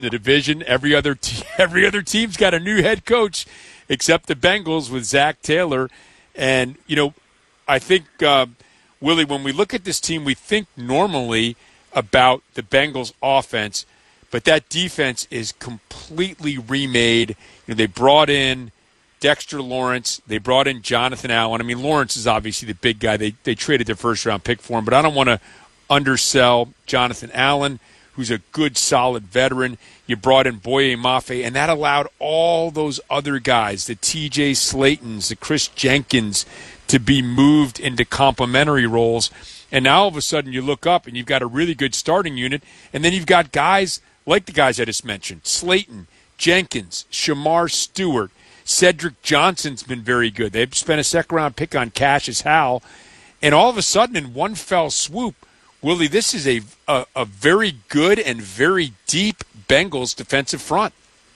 the division. Every other team's got a new head coach except the Bengals with Zach Taylor. And, I think, Willie, when we look at this team, we think normally about the Bengals offense, but that defense is completely remade. They brought in Dexter Lawrence. They brought in Jonathan Allen. I mean, Lawrence is obviously the big guy. They traded their first-round pick for him, but I don't want to undersell Jonathan Allen, who's a good, solid veteran. You brought in Boye Mafe, and that allowed all those other guys, the T.J. Slaytons, the Chris Jenkins, to be moved into complementary roles. And now all of a sudden you look up and you've got a really good starting unit, and then you've got guys like the guys I just mentioned, Slayton, Jenkins, Shamar Stewart, Cedric Johnson's been very good. They've spent a second-round pick on Cassius Howell, and all of a sudden in one fell swoop, Willie, this is a very good and very deep Bengals defensive front.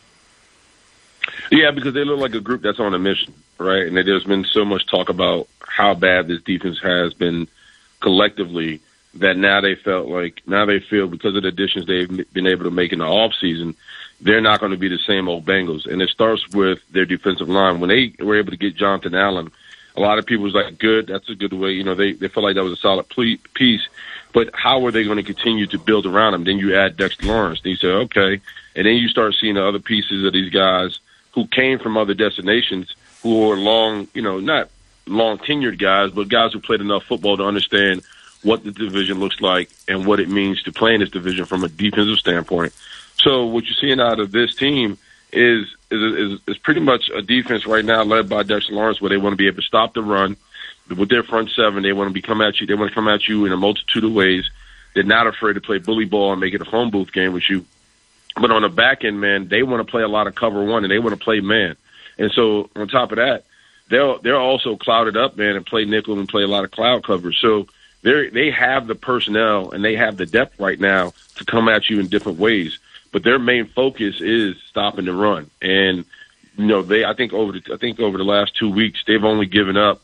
Yeah, because they look like a group that's on a mission, right? And there's been so much talk about how bad this defense has been collectively that now they feel because of the additions they've been able to make in the offseason, they're not going to be the same old Bengals. And it starts with their defensive line. When they were able to get Jonathan Allen, a lot of people was like, good, that's a good way. They felt like that was a solid piece. But how are they going to continue to build around him? Then you add Dexter Lawrence. Then you say, okay. And then you start seeing the other pieces of these guys who came from other destinations who are not long-tenured guys, but guys who played enough football to understand what the division looks like and what it means to play in this division from a defensive standpoint. So what you're seeing out of this team is pretty much a defense right now led by Dexter Lawrence, where they want to be able to stop the run. With their front seven, they want to come at you. They want to come at you in a multitude of ways. They're not afraid to play bully ball and make it a phone booth game with you. But on the back end, man, they want to play a lot of cover one, and they want to play man. And so on top of that, they're also clouded up, man, and play nickel and play a lot of cloud coverage. So they have the personnel and they have the depth right now to come at you in different ways. But their main focus is stopping the run. And I think over the last 2 weeks, they've only given up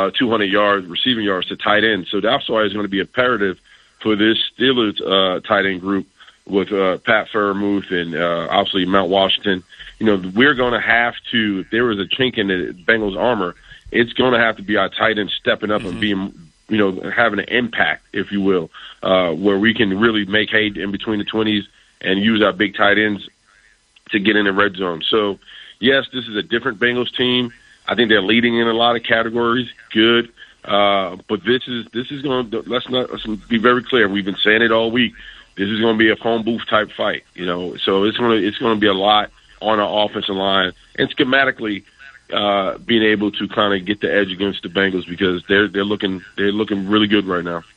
200 receiving yards to tight end. So that's why it's going to be imperative for this Steelers tight end group with Pat Freiermuth and obviously Mount Washington. We're going to have to, if there was a chink in the Bengals armor, it's going to have to be our tight end stepping up and being, having an impact, if you will, where we can really make hay in between the 20s and use our big tight ends to get in the red zone. So, yes, this is a different Bengals team. I think they're leading in a lot of categories. Good. But this is going to, let's be very clear. We've been saying it all week. This is going to be a phone booth type fight, so it's going to be a lot on our offensive line and schematically being able to kind of get the edge against the Bengals because they're looking really good right now.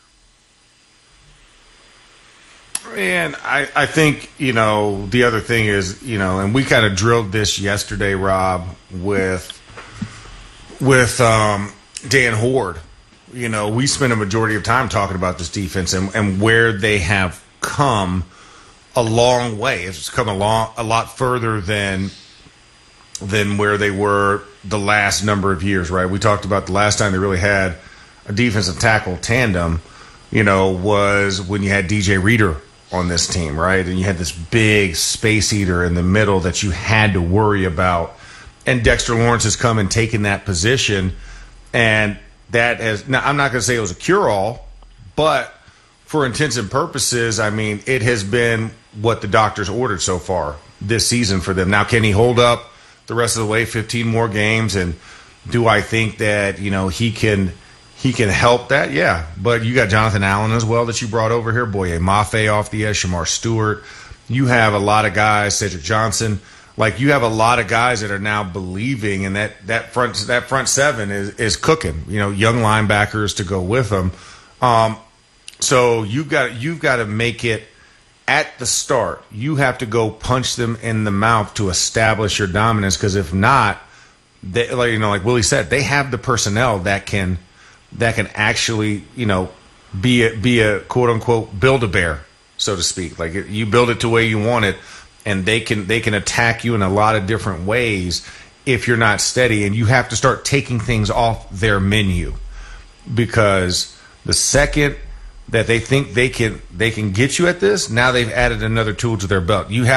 And I think, the other thing is, and we kind of drilled this yesterday, Rob, with Dan Horde. We spent a majority of time talking about this defense and where they have come a long way. It's come a lot further than where they were the last number of years, right? We talked about the last time they really had a defensive tackle tandem, was when you had DJ Reader on this team, right? And you had this big space eater in the middle that you had to worry about. And Dexter Lawrence has come and taken that position. And that has, now I'm not going to say it was a cure-all, but for intents and purposes, I mean, it has been what the doctors ordered so far this season for them. Now, can he hold up the rest of the way, 15 more games? And do I think that, he can help that? Yeah. But you got Jonathan Allen as well that you brought over here, Boye Mafe off the edge, Shamar Stewart. You have a lot of guys, Cedric Johnson. Like, you have a lot of guys that are now believing, and that front seven is cooking. Young linebackers to go with them. So you've got to make it at the start. You have to go punch them in the mouth to establish your dominance. Because if not, like Willie said, they have the personnel that can actually be a quote unquote Build-A-Bear, so to speak. Like, you build it the way you want it. And they can attack you in a lot of different ways if you're not steady. And you have to start taking things off their menu, because the second that they think they can get you at this, now they've added another tool to their belt. You have